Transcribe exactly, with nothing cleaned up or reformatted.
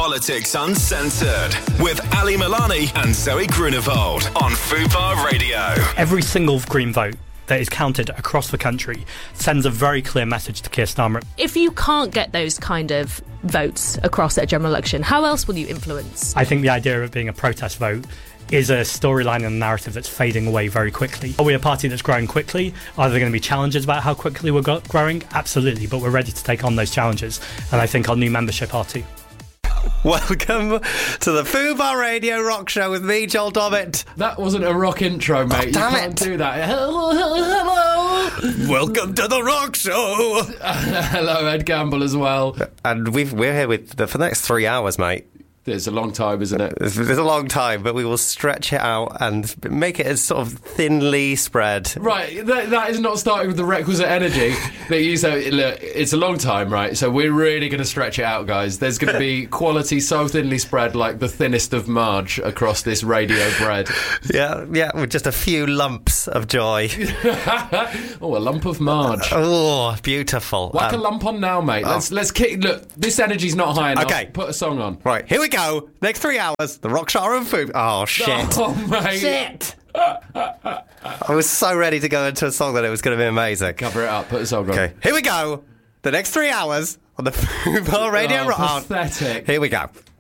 Politics Uncensored with Ali Milani and Zoe Grunewald on Fubar Radio. Every single Green vote that is counted across the country sends a very clear message to Keir Starmer. If you can't get those kind of votes across at a general election, how else will you influence? I think the idea of it being a protest vote is a storyline and a narrative that's fading away very quickly. Are we a party that's growing quickly? Are there going to be challenges about how quickly we're go- growing? Absolutely, but we're ready to take on those challenges, and I think our new membership are too. Welcome to the Fubar Radio Rock Show with me, Joel Dommett. That wasn't a rock intro, mate. Oh, damn you can't it. do that. Hello, hello, hello. Welcome to the Rock Show. Hello, Ed Gamble as well. And we've, we're here with the, for the next three hours, mate. It's a long time, isn't it? It's, it's a long time, but we will stretch it out and make it as sort of thinly spread. Right, that, that is not starting with the requisite energy that you say. Look, it's a long time, right? So we're really going to stretch it out, guys. There's going to be quality so thinly spread, like the thinnest of Marge across this radio bread. Yeah, yeah, with just a few lumps of joy. Oh, a lump of Marge. Oh, beautiful. Whack Um, a lump on now, mate. Let's let's kick. Look, this energy's not high enough. Okay. Put a song on. Right, here we go. Next three hours, the Rock Show and food. Oh, shit. Oh, mate. Shit. I was so ready to go into a song that it was going to be amazing. Cover it up. Put a song on. Okay, here we go. The next three hours on the Fubar Radio Oh, Rock. pathetic. Here we go.